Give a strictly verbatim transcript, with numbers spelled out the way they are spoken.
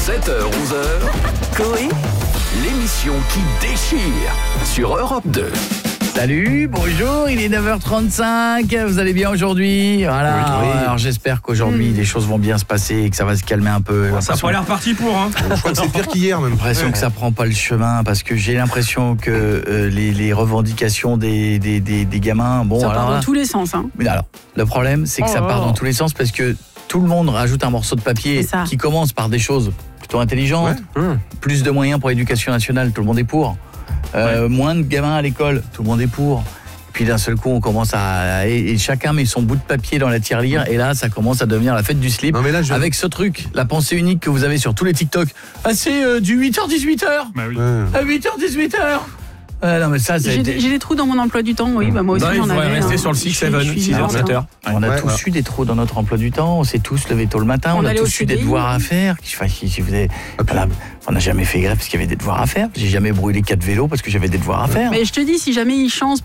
sept heures onze heures, Coé, l'émission qui déchire sur Europe deux. Salut, bonjour, il est neuf heures trente-cinq, vous allez bien aujourd'hui? Voilà, oui, oui. Alors j'espère qu'aujourd'hui mmh. les choses vont bien se passer et que ça va se calmer un peu. Ça n'a pas l'air parti pour, hein. Je crois que c'est pire qu'hier même. J'ai l'impression ouais. que ça prend pas le chemin parce que j'ai l'impression que euh, les, les revendications des, des, des, des gamins... Bon, ça alors, part dans là, tous les sens. Hein. Mais alors, le problème c'est que oh, ça part oh. dans tous les sens parce que tout le monde rajoute un morceau de papier qui commence par des choses plutôt intelligentes, ouais. mmh. plus de moyens pour l'éducation nationale, tout le monde est pour. Euh, ouais. Moins de gamins à l'école, tout le monde est pour. Puis d'un seul coup, on commence à... Et, et chacun met son bout de papier dans la tirelire. Et là, ça commence à devenir la fête du slip. Non, mais là, je... Avec ce truc, la pensée unique que vous avez sur tous les TikTok. Ah, c'est euh, du huit heures dix-huit heures. Bah oui. ouais. À huit heures dix-huit heures. Euh, non, mais ça, j'ai, des, j'ai des trous dans mon emploi du temps, oui. Bah moi aussi, non, j'en avais. Il faudrait rester hein. sur le six sept, six heures, sept heures. On a ouais, tous ouais. eu des trous dans notre emploi du temps. On s'est tous levés tôt le matin. On, on a tous eu des devoirs à faire. Enfin, si vous avez... voilà. On n'a jamais fait grève parce qu'il y avait des devoirs à faire. J'ai jamais brûlé quatre vélos parce que j'avais des devoirs à faire. Mais je te dis, si jamais ils changent,